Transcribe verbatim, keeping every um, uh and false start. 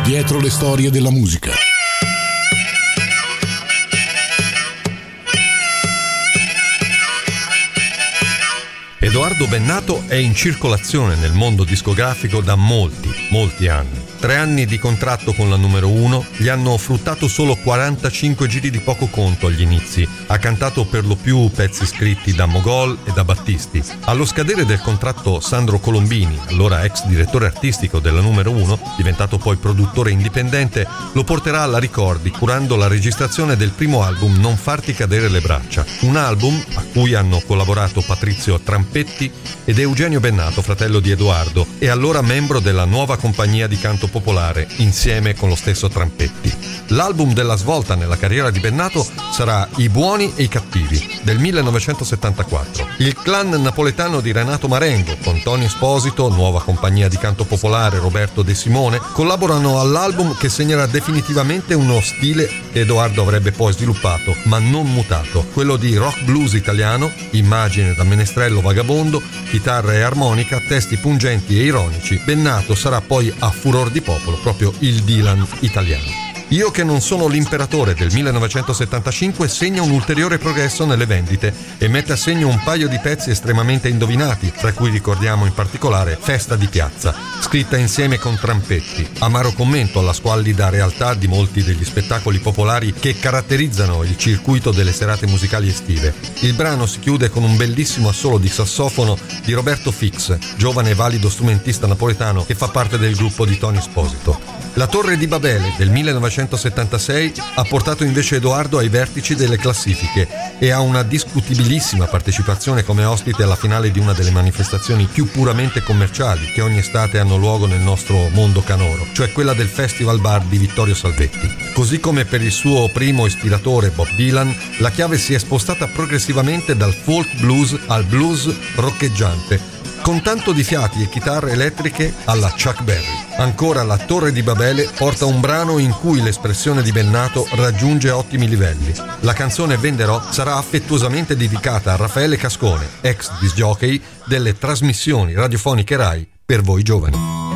Dietro le storie della musica. Edoardo Bennato è in circolazione nel mondo discografico da molti, molti anni. Tre anni di contratto con la numero uno gli hanno fruttato solo quarantacinque giri di poco conto agli inizi. Ha cantato per lo più pezzi scritti da Mogol e da Battisti. Allo scadere del contratto, Sandro Colombini, allora ex direttore artistico della numero uno, diventato poi produttore indipendente, lo porterà alla Ricordi curando la registrazione del primo album Non farti cadere le braccia, un album a cui hanno collaborato Patrizio Trampetti ed Eugenio Bennato, fratello di Edoardo, e allora membro della nuova compagnia di canto popolare, insieme con lo stesso Trampetti. L'album della svolta nella carriera di Bennato sarà I buoni e i cattivi, del millenovecentosettantaquattro. Il clan napoletano di Renato Marengo, con Tony Esposito, nuova compagnia di canto popolare Roberto De Simone, collaborano all'album che segnerà definitivamente uno stile che Edoardo avrebbe poi sviluppato, ma non mutato, quello di rock blues italiano, immagine da menestrello vagabondo, chitarra e armonica, testi pungenti e ironici. Bennato sarà poi a furor di popolo proprio il Dylan italiano. Io che non sono l'imperatore del millenovecentosettantacinque segna un ulteriore progresso nelle vendite e mette a segno un paio di pezzi estremamente indovinati, tra cui ricordiamo in particolare Festa di piazza, scritta insieme con Trampetti, amaro commento alla squallida realtà di molti degli spettacoli popolari che caratterizzano il circuito delle serate musicali estive. Il brano si chiude con un bellissimo assolo di sassofono di Roberto Fix, giovane e valido strumentista napoletano che fa parte del gruppo di Tony Esposito. La Torre di Babele del millenovecentosettantasei ha portato invece Edoardo ai vertici delle classifiche e ha una discutibilissima partecipazione come ospite alla finale di una delle manifestazioni più puramente commerciali che ogni estate hanno luogo nel nostro mondo canoro, cioè quella del Festival Bar di Vittorio Salvetti. Così come per il suo primo ispiratore Bob Dylan, la chiave si è spostata progressivamente dal folk blues al blues roccheggiante, con tanto di fiati e chitarre elettriche alla Chuck Berry. Ancora la Torre di Babele porta un brano in cui l'espressione di Bennato raggiunge ottimi livelli. La canzone Venderò sarà affettuosamente dedicata a Raffaele Cascone, ex disc jockey delle trasmissioni radiofoniche Rai per voi giovani.